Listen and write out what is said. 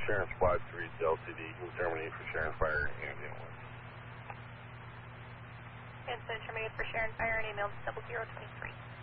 Sharon Squad 3 to LTD. Can terminate for Sharon Fire and ambulance. And so terminate for Sharon Fire and ambulance 0023.